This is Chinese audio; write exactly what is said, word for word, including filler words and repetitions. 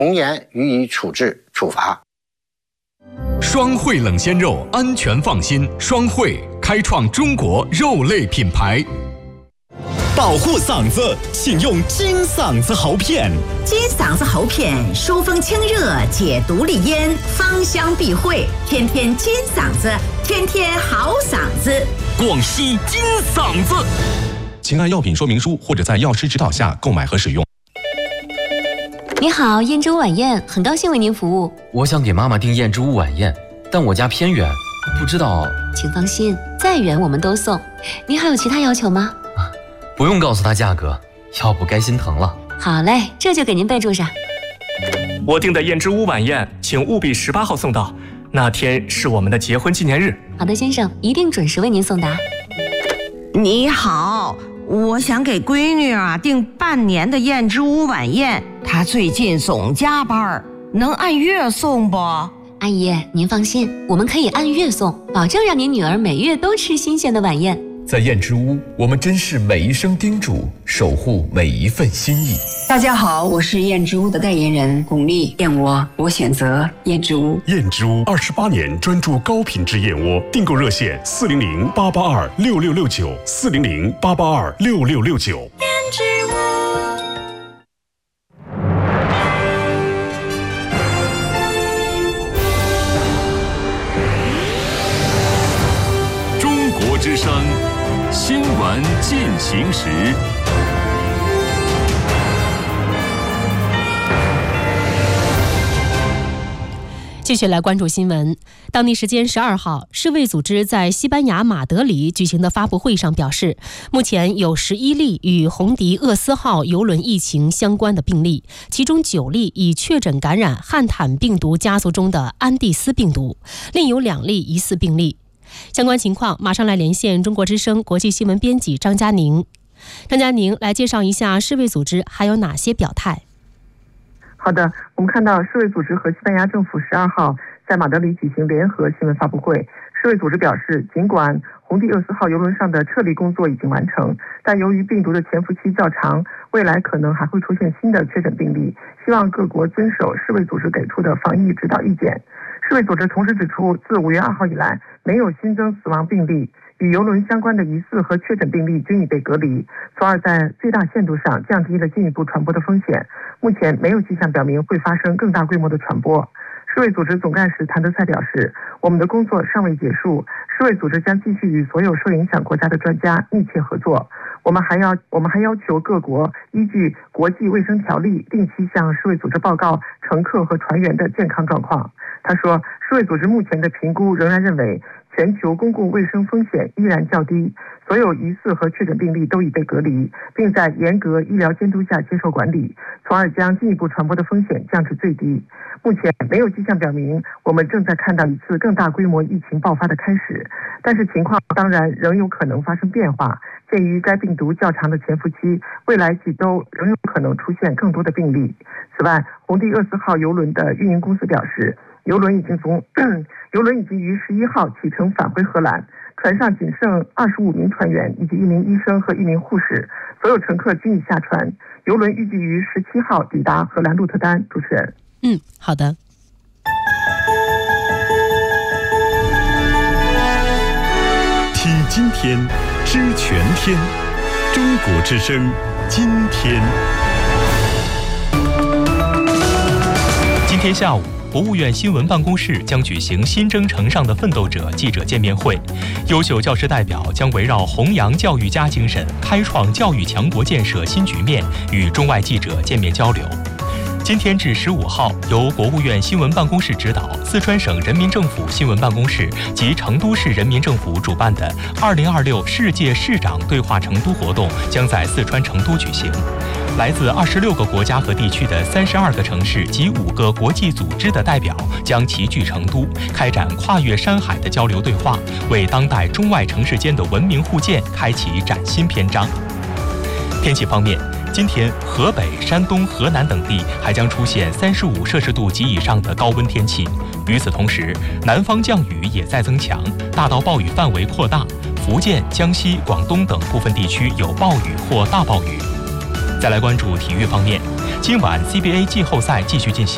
从严予以处置处罚。 双汇冷鲜肉，安全放心。双汇开创中国肉类品牌。 保护嗓子，请用金嗓子喉片。 金嗓子喉片疏风清热，解毒利咽，芳香避秽，天天金嗓子，天天好嗓子。 广西金嗓子。 请按药品说明书或者在药师指导下购买和使用。 你好，燕之屋晚宴，很高兴为您服务。 我想给妈妈订燕之屋晚宴，但我家偏远，不知道。 请放心，再远我们都送。您还有其他要求吗？ 不用告诉她价格，要不该心疼了。 好嘞，这就给您备注上。 我订的燕之屋晚宴，请务必十八号送到，那天是我们的结婚纪念日。 好的，先生，一定准时为您送达。 你好，我想给闺女啊订半年的燕之屋晚宴，她最近总加班，能按月送不？ 阿姨，您放心，我们可以按月送，保证让您女儿每月都吃新鲜的晚宴。 在燕之屋，我们珍视每一声叮嘱，守护每一份心意。 大家好，我是燕之屋的代言人巩俐，燕窝我选择燕之屋。 燕之屋二十八年专注高品质燕窝，订购热线四零零八八二六六六九四零零八八二六六六九。 燕之屋。 中国之声新闻进行时。 继续来关注新闻。当地时间十二号，世卫组织在西班牙马德里举行的发布会上表示，目前有十一例与红迪厄斯号邮轮疫情相关的病例，其中九例已确诊感染汉坦病毒家族中的安地斯病毒，另有两例疑似病例。相关情况，马上来连线中国之声国际新闻编辑张佳宁。张佳宁来介绍一下世卫组织还有哪些表态。 好的，我们看到世卫组织和西班牙政府十二号在马德里举行联合新闻发布会。世卫组织表示，尽管红迪厄斯号邮轮上的撤离工作已经完成，但由于病毒的潜伏期较长，未来可能还会出现新的确诊病例，希望各国遵守世卫组织给出的防疫指导意见。世卫组织同时指出，自五月二号以来，没有新增死亡病例，与邮轮相关的疑似和确诊病例均已被隔离，从而在最大限度上降低了进一步传播的风险。目前没有迹象表明会发生更大规模的传播。世卫组织总干事谭德赛表示，我们的工作尚未结束，世卫组织将继续与所有受影响国家的专家密切合作。我们还要我们还要求各国依据国际卫生条例，定期向世卫组织报告乘客和船员的健康状况。他说，世卫组织目前的评估仍然认为，全球公共卫生风险依然较低，所有疑似和确诊病例都已被隔离，并在严格医疗监督下接受管理，从而将进一步传播的风险降至最低。目前没有迹象表明我们正在看到一次更大规模疫情爆发的开始，但是情况当然仍有可能发生变化。鉴于该病毒较长的潜伏期，未来几周仍有可能出现更多的病例。此外，红迪厄斯号邮轮的运营公司表示，邮轮已经从邮轮已经于十一号启程返回荷兰，船上仅剩二十五名船员以及一名医生和一名护士，所有乘客均已下船。邮轮预计于十七号抵达荷兰鹿特丹。主持人， 嗯，好的。 听今天，知全天，中国之声，今天。 今天下午，国务院新闻办公室将举行新征程上的奋斗者记者见面会，优秀教师代表将围绕弘扬教育家精神，开创教育强国建设新局面，与中外记者见面交流。今天至十五号，由国务院新闻办公室指导，四川省人民政府新闻办公室及成都市人民政府主办的二零二六世界市长对话成都活动将在四川成都举行。来自二十六个国家和地区的三十二个城市及五个国际组织的代表将齐聚成都，开展跨越山海的交流对话，为当代中外城市间的文明互鉴开启崭新篇章。天气方面，今天河北、山东、河南等地还将出现三十五摄氏度及以上的高温天气。与此同时，南方降雨也在增强，大到暴雨范围扩大，福建、江西、广东等部分地区有暴雨或大暴雨。再来关注体育方面，今晚 C B A 季后赛继续进行。